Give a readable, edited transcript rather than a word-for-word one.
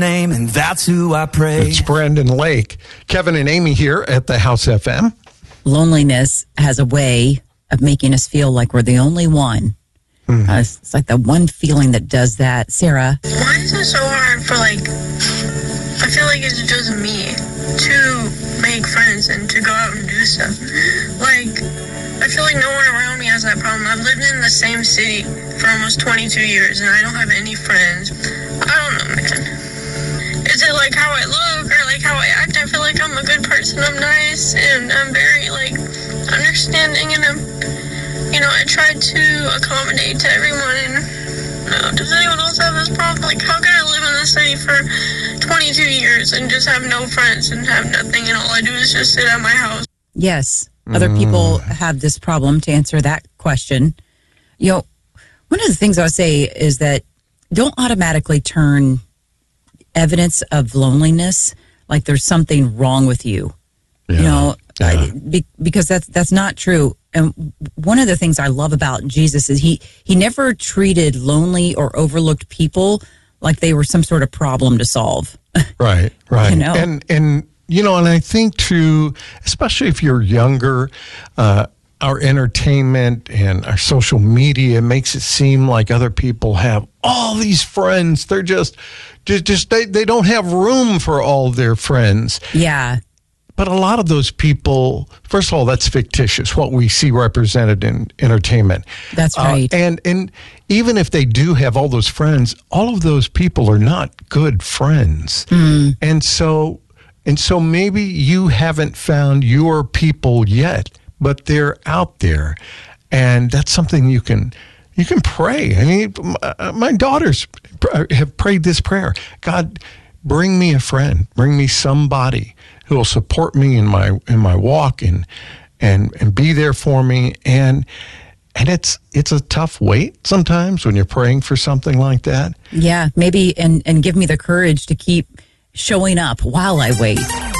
name, and that's who I pray. It's Brendan Lake. Kevin and Amy here at the House FM. Loneliness has a way of making us feel like we're the only one. It's like the one feeling that does that. Sarah? Why is it so hard for, I feel like it's just me to make friends and to go out and do stuff. I feel like no one around me has that problem. I've lived in the same city for almost 22 years, and I don't have any friends. I don't know, man. Is it how I look or how I act? I feel like I'm a good person. I'm nice, and I'm very, understanding, and I try to accommodate to everyone, and does anyone else have this problem? How can I live in the city for 22 years and just have no friends and have nothing, and all I do is just sit at my house? Yes, other people have this problem. To answer that question, one of the things I would say is that don't automatically turn evidence of loneliness like there's something wrong with you. Because that's not true. And one of the things I love about Jesus is he never treated lonely or overlooked people like they were some sort of problem to solve. Right. And I think too, especially if you're younger, our entertainment and our social media makes it seem like other people have all these friends. They're just they don't have room for all their friends. Yeah. But a lot of those people, first of all, that's fictitious, what we see represented in entertainment. That's right. And even if they do have all those friends, all of those people are not good friends. And so maybe you haven't found your people yet, but they're out there. And that's something you can pray. I mean, my daughters have prayed this prayer. God, bring me a friend, bring me somebody who will support me in my walk and be there for me. And it's a tough wait sometimes when you're praying for something like that. Yeah, maybe and give me the courage to keep showing up while I wait.